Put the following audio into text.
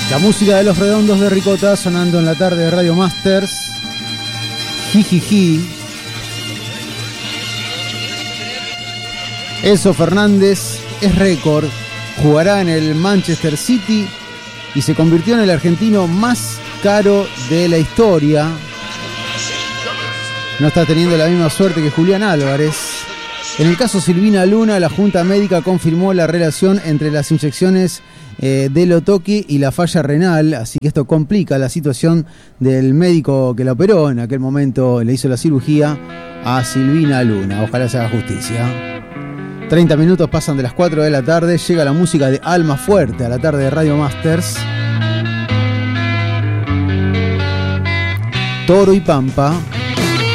La música de Los Redondos de Ricota sonando en la tarde de Radio Masters. Jijiji. Enzo Fernández es récord, jugará en el Manchester City y se convirtió en el argentino más caro de la historia. No está teniendo la misma suerte que Julián Álvarez. En el caso Silvina Luna, la Junta Médica confirmó la relación entre las inyecciones de Lotoki y la falla renal, así que esto complica la situación del médico que la operó. En aquel momento le hizo la cirugía a Silvina Luna. Ojalá se haga justicia. 30 minutos pasan de las 4 de la tarde. Llega la música de Alma Fuerte a la tarde de Radio Masters. Toro y Pampa.